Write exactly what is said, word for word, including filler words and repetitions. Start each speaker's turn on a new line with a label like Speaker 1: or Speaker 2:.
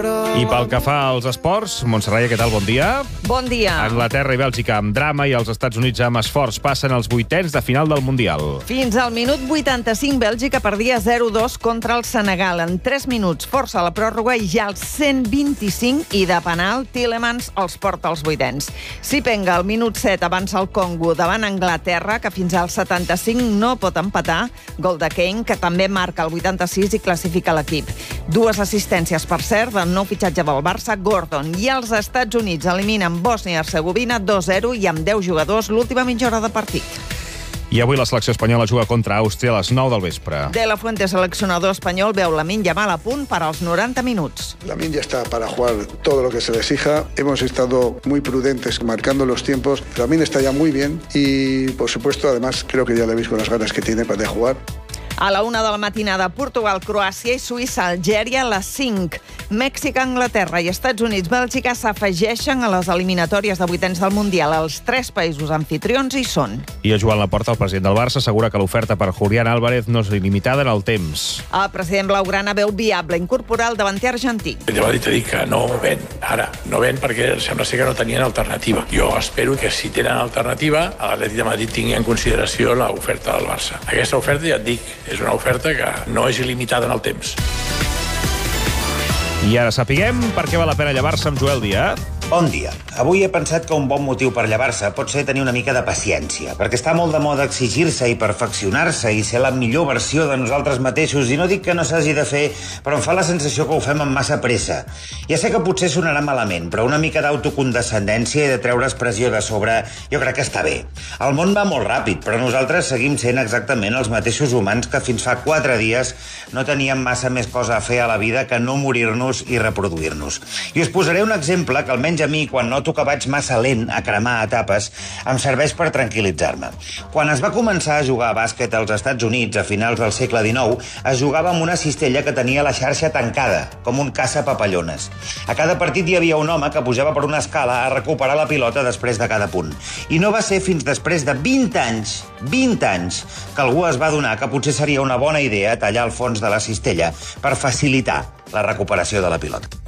Speaker 1: I pel que fa als esports, Montserrat, què tal? Bon dia.
Speaker 2: Bon dia.
Speaker 1: Anglaterra i Bèlgica amb drama i els Estats Units amb esforç passen als vuitens de final del Mundial.
Speaker 2: Fins al minut vuitanta-cinc, Bèlgica perdia zero dos contra el Senegal. En tres minuts força la pròrroga i ja als cent vint-i-cinc i de penal, Tielemans els porta als vuitens. Sipenga al minut set avança el Congo davant Anglaterra, que fins al setanta-cinc no pot empatar. Gol de Kane, que també marca el vuitanta-sis i classifica l'equip. Dues assistències, per cert, del nou fitxatge del Barça, Gordon. I els Estats Units eliminen Bòsnia-Hercegovina dos zero i amb deu jugadors l'última mitja hora de partit.
Speaker 1: I avui la selecció espanyola juga contra Àustria a les nou del vespre.
Speaker 2: De la Fuente, seleccionador espanyol, veu Lamine Yamal a punt per als noranta minuts.
Speaker 3: Lamine ya está para jugar todo lo que se le exija. Hemos estado muy prudentes marcando los tiempos. Lamine está ya muy bien y, por supuesto, además, creo que ya le veis con las ganas que tiene para jugar.
Speaker 2: A la una de la matinada, Portugal, Croàcia i Suïssa, Algèria, a les cinc. Mèxic, Anglaterra i Estats Units, Bèlgica s'afegeixen a les eliminatòries de vuitens del Mundial. Els tres països anfitrions hi són.
Speaker 1: I a Joan Laporta, el president del Barça, assegura que l'oferta per Julián Álvarez no és il·limitada en el temps.
Speaker 2: El president blaugrana veu viable incorporar el davanter argentí.
Speaker 4: Ja va dir, dir que no ven, ara. No ven perquè sembla ser que no tenien alternativa. Jo espero que si tenen alternativa, l'Atlètic de Madrid tingui en consideració l'oferta del Barça. Aquesta oferta, ja et dic, és una oferta que no és il·limitada en el temps.
Speaker 1: I ara sapiguem per què val la pena llevar-se amb Joel Díaz.
Speaker 5: Bon dia. Avui he pensat que un bon motiu per llevar-se pot ser tenir una mica de paciència, perquè està molt de moda exigir-se i perfeccionar-se i ser la millor versió de nosaltres mateixos, i no dic que no s'hagi de fer, però em fa la sensació que ho fem amb massa pressa. Ja sé que potser sonarà malament, però una mica d'autocondescendència i de treure expressió de sobre jo crec que està bé. El món va molt ràpid, però nosaltres seguim sent exactament els mateixos humans que fins fa quatre dies no teníem massa més cosa a fer a la vida que no morir-nos i reproduir-nos. I us posaré un exemple que almenys a mi, quan noto que vaig massa lent a cremar etapes, em serveix per tranquil·litzar-me. Quan es va començar a jugar a bàsquet als Estats Units a finals del segle dinou, es jugava amb una cistella que tenia la xarxa tancada, com un caça-papallones. A cada partit hi havia un home que pujava per una escala a recuperar la pilota després de cada punt. I no va ser fins després de vint anys, vint anys, que algú es va adonar que potser seria una bona idea tallar el fons de la cistella per facilitar la recuperació de la pilota.